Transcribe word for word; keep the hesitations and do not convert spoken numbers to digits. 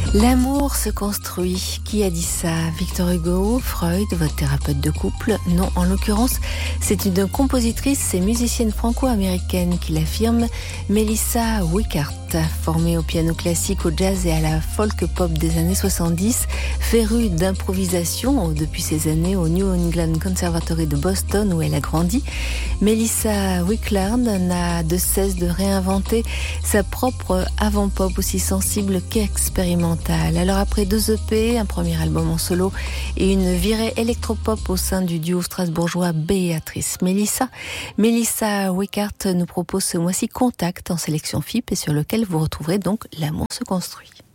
L'amour se construit. Qui a dit ça? Victor Hugo, Freud, votre thérapeute de couple? Non, en l'occurrence, c'est une compositrice et musicienne franco-américaine qui l'affirme, Melissa Wickert. Formée au piano classique, au jazz et à la folk pop des années soixante-dix, férue d'improvisation depuis ces années au New England Conservatory de Boston où elle a grandi, Melissa Wickert n'a de cesse de réinventer sa propre avant-pop aussi sensible qu'expérimentale. Alors après deux E P, un premier album en solo et une virée électropop au sein du duo strasbourgeois Béatrice Melissa, Melissa Wickert nous propose ce mois-ci Contact en sélection F I P et sur lequel vous retrouverez donc L'amour se construit.